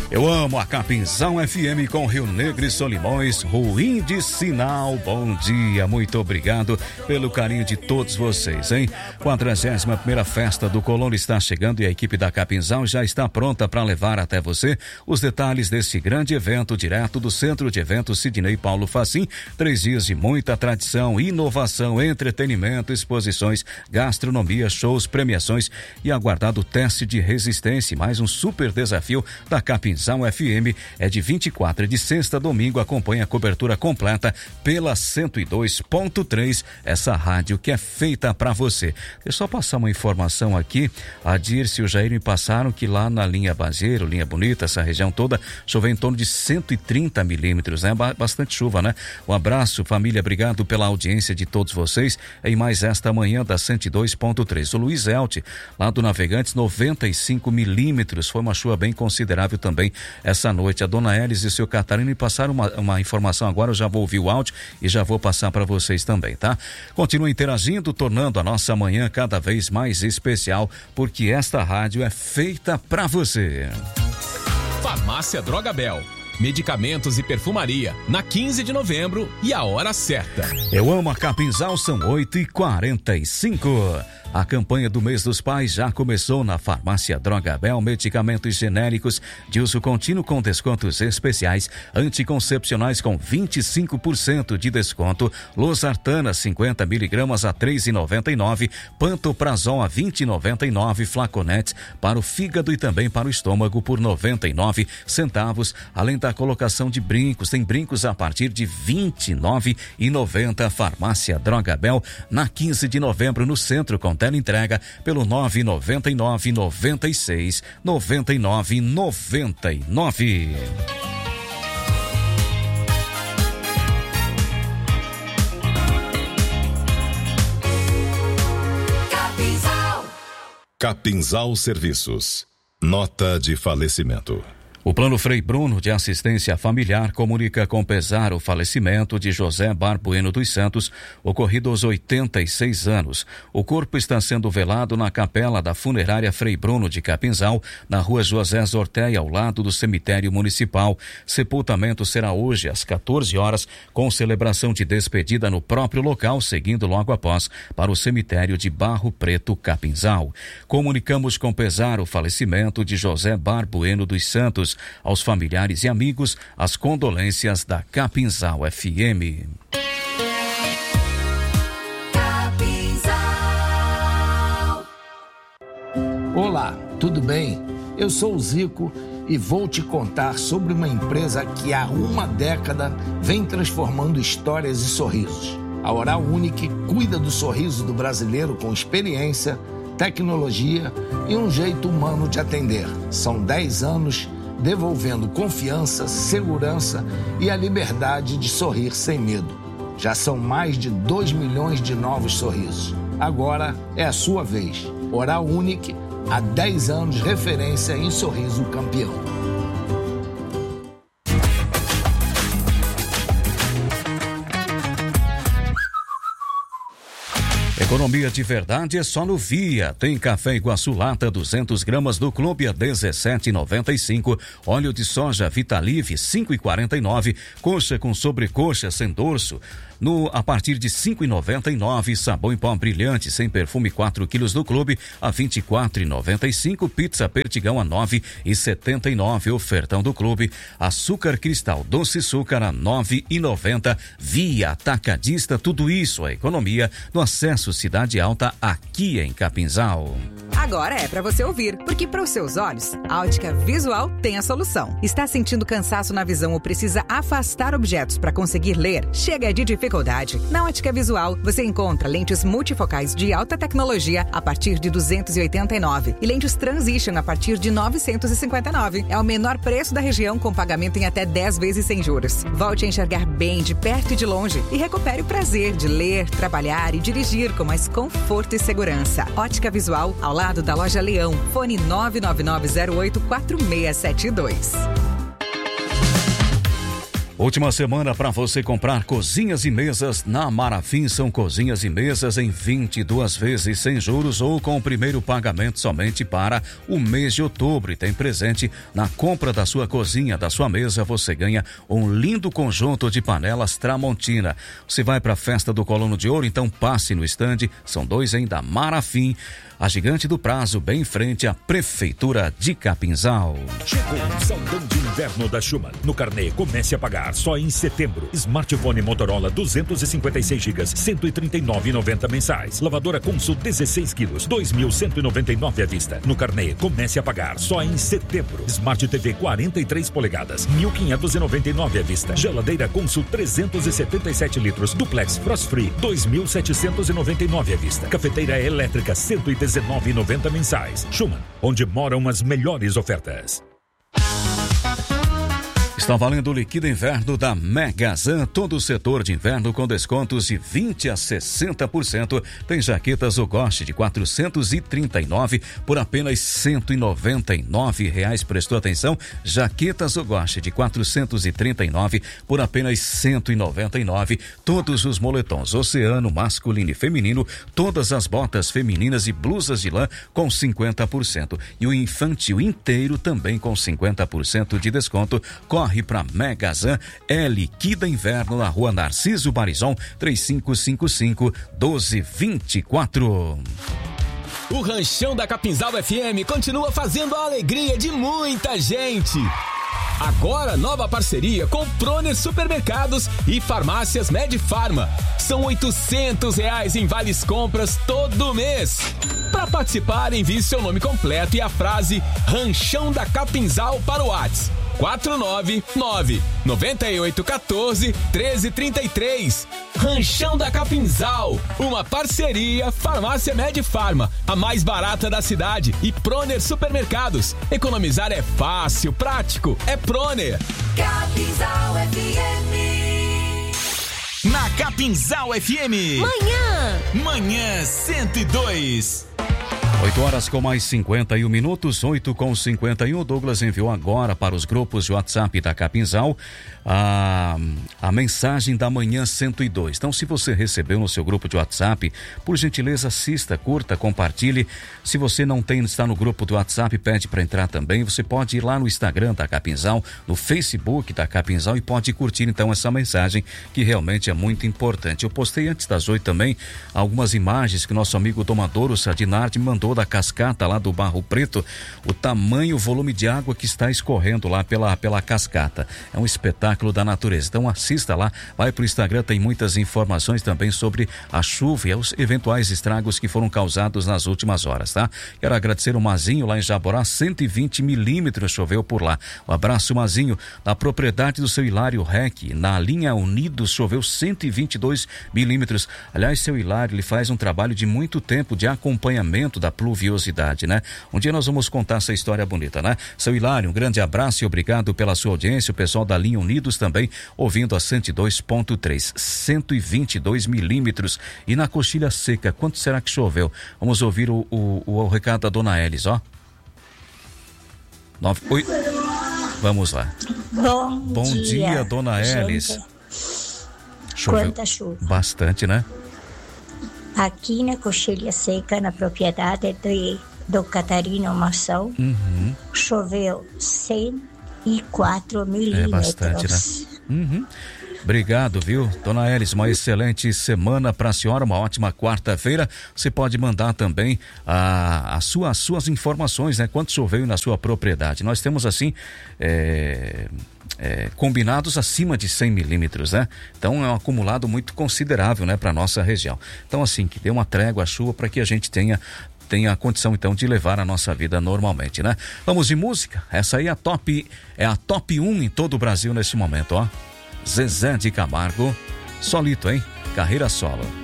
Eu amo a Capinzal FM com Rio Negro e Solimões, ruim de sinal. Bom dia, muito obrigado pelo carinho de todos vocês, hein? 41ª Festa do Colono está chegando e a equipe da Capinzal já está pronta para levar até você os detalhes deste grande evento direto do Centro de Eventos Sidney Paulo Facim. 3 dias de muita tradição, inovação, entretenimento, exposições, gastronomia, shows, premiações e aguardado teste de resistência. Mais um super desafio da Capinzal FM é de 24 de sexta a domingo. Acompanhe a cobertura completa pela 102.3, essa rádio que é feita para você. Deixa eu só passar uma informação aqui. A Dirce e o Jair me passaram que lá na linha Baseiro, linha Bonita, essa região toda, choveu em torno de 130 milímetros, né? Bastante chuva, né? Um abraço, família, obrigado pela audiência de todos vocês em mais esta manhã da 102.3. O Luiz Elte, lá do Navegantes, 95 milímetros, foi uma chuva bem considerável também essa noite. A dona Elis e o seu Catarina me passaram uma informação agora, eu já vou ouvir o áudio e já vou passar para vocês também, tá? Continue interagindo, tornando a nossa manhã cada vez mais especial, porque esta rádio é feita para você. Farmácia Droga Bel. Medicamentos e perfumaria, na 15 de novembro e a hora certa. Eu amo a Capinzal, são 8h45. A campanha do mês dos pais já começou na Farmácia Droga Bel. Medicamentos genéricos de uso contínuo com descontos especiais, anticoncepcionais com 25% de desconto, losartana 50 miligramas a 3,99, pantoprazol a 20,99, flaconetes para o fígado e também para o estômago por 99 centavos, além da colocação de brincos. Tem brincos a partir de 29,90. Farmácia Droga Bel, na 15 de novembro no centro, com teleentrega pelo 999 96 99 99. Capinzal Serviços. Nota de falecimento. O Plano Frei Bruno de Assistência Familiar comunica com pesar o falecimento de José Barbueno dos Santos, ocorrido aos 86 anos. O corpo está sendo velado na capela da funerária Frei Bruno de Capinzal, na rua José Zorteia, ao lado do cemitério municipal. Sepultamento será hoje às 14 horas, com celebração de despedida no próprio local, seguindo logo após para o cemitério de Barro Preto, Capinzal. Comunicamos com pesar o falecimento de José Barbueno dos Santos. Aos familiares e amigos, as condolências da Capinzal FM. Capinzal. Olá, tudo bem? Eu sou o Zico e vou te contar sobre uma empresa que há uma década vem transformando histórias e sorrisos. A Oral Unique cuida do sorriso do brasileiro com experiência, tecnologia e um jeito humano de atender. São 10 anos devolvendo confiança, segurança e a liberdade de sorrir sem medo. Já são mais de 2 milhões de novos sorrisos. Agora é a sua vez. Oral Unique, há 10 anos referência em sorriso campeão. Economia de verdade é só no Via. Tem café Iguaçu lata 200 gramas do Clube a 17,95. Óleo de soja Vitalive 5,49. Coxa com sobrecoxa sem dorso a partir de 5,99. Sabão em pó brilhante sem perfume 4 quilos do Clube a 24,95. Pizza Perdigão a 9,79. Ofertão do Clube. Açúcar Cristal Doce Açúcar a 9,90. Via Atacadista, tudo isso a economia no acesso Cidade Alta aqui em Capinzal. Agora é para você ouvir, porque para os seus olhos, a Ótica Visual tem a solução. Está sentindo cansaço na visão ou precisa afastar objetos para conseguir ler? Chega de dificuldade. Na Ótica Visual, você encontra lentes multifocais de alta tecnologia a partir de 289 e lentes Transition a partir de 959. É o menor preço da região, com pagamento em até 10 vezes sem juros. Volte a enxergar bem de perto e de longe e recupere o prazer de ler, trabalhar e dirigir com mais conforto e segurança. Ótica Visual, ao lado da Loja Leão. Fone 999084672. Última semana para você comprar cozinhas e mesas na Marafim. São cozinhas e mesas em 22 vezes sem juros ou com o primeiro pagamento somente para o mês de outubro. E tem presente na compra da sua cozinha, da sua mesa, você ganha um lindo conjunto de panelas Tramontina. Você vai para a festa do Colono de Ouro, então passe no estande. São 2 ainda, Marafim, a Gigante do Prazo, bem em frente à Prefeitura de Capinzal. Chegou o saldão de inverno da Schumann. No carnê, comece a pagar só em setembro. Smartphone Motorola 256 GB, 139,90 mensais. Lavadora Consul 16 quilos, 2.199 à vista. No carnê, comece a pagar só em setembro. Smart TV 43 polegadas, 1.599 à vista. Geladeira Consul 377 litros, duplex Frost Free, 2.799 à vista. Cafeteira elétrica 119,90 mensais. Schumann, onde moram as melhores ofertas. Está valendo o Liquida Inverno da Megazan. Todo o setor de inverno com descontos de 20% a 60%. Tem jaquetas Ogoste de 439 por apenas R$199. Prestou atenção? Jaquetas Ogoste de 439 por apenas R$199. Todos os moletons Oceano, masculino e feminino. Todas as botas femininas e blusas de lã com 50%. E o infantil inteiro também com 50% de desconto. Corre para Megazan, Liquida Inverno na Rua Narciso Barizon, 3555-1224. O Ranchão da Capinzal FM continua fazendo a alegria de muita gente. Agora, nova parceria com Proner Supermercados e Farmácias Medifarma. São R$800 em vales compras todo mês. Para participar, envie seu nome completo e a frase Ranchão da Capinzal para o WhatsApp 499-9814-1333. Ranchão da Capinzal, uma parceria Farmácia Medifarma, a mais barata da cidade, e Proner Supermercados. Economizar é fácil, prático, é Proner. Capinzal FM. Na Capinzal FM. Manhã 102. 8 horas com mais 51 minutos, 8:51. Douglas enviou agora para os grupos de WhatsApp da Capinzal a mensagem da manhã 102. Então, se você recebeu no seu grupo de WhatsApp, por gentileza, assista, curta, compartilhe. Se você não está no grupo do WhatsApp, pede para entrar também. Você pode ir lá no Instagram da Capinzal, no Facebook da Capinzal e pode curtir então essa mensagem que realmente é muito importante. Eu postei antes das 8 também algumas imagens que nosso amigo Domador, o Sadinardi, mandou da cascata lá do Barro Preto, o tamanho, o volume de água que está escorrendo lá pela cascata. É um espetáculo da natureza. Então assista lá, vai pro Instagram, tem muitas informações também sobre a chuva e os eventuais estragos que foram causados nas últimas horas, tá? Quero agradecer o Mazinho lá em Jaborá, 120 milímetros choveu por lá. Um abraço, Mazinho. Na propriedade do seu Hilário Rec, na linha Unidos, choveu 122 milímetros. Aliás, seu Hilário, ele faz um trabalho de muito tempo de acompanhamento da pluviosidade, né? Um dia nós vamos contar essa história bonita, né? Seu Hilário, um grande abraço e obrigado pela sua audiência. O pessoal da linha Unidos também ouvindo a 102.3, 122 milímetros. E na Coxilha Seca, quanto será que choveu? Vamos ouvir o recado da dona Elis, ó. 9, vamos lá. Bom dia, dona Elis. Choveu quanta chuva. Bastante, né? Aqui na Coxilha Seca, na propriedade do Catarino Mação, choveu 104 milímetros. É bastante, né? Obrigado, viu? Dona Elis, uma excelente semana para a senhora, uma ótima quarta-feira. Você pode mandar também as suas informações, né? Quanto choveu na sua propriedade. Nós temos assim... combinados acima de 100 milímetros, né? Então é um acumulado muito considerável, né, para nossa região. Então assim, que dê uma trégua à chuva para que a gente tenha a condição então de levar a nossa vida normalmente, né? Vamos de música. Essa aí é a top 1 em todo o Brasil nesse momento, ó. Zezé de Camargo, solito, hein? Carreira solo.